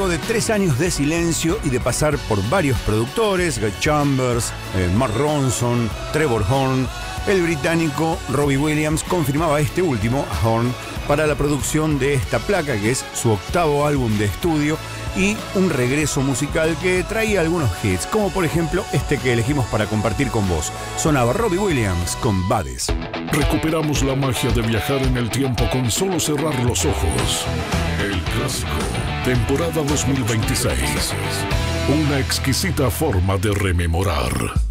Luego de 3 años de silencio y de pasar por varios productores, Guy Chambers, Mark Ronson, Trevor Horn, el británico Robbie Williams confirmaba este último, a Horn, para la producción de esta placa, que es su 8º álbum de estudio y un regreso musical que traía algunos hits, como por ejemplo este que elegimos para compartir con vos. Sonaba Robbie Williams con Buddies. Recuperamos la magia de viajar en el tiempo con solo cerrar los ojos. El clásico, temporada 2026. Una exquisita forma de rememorar.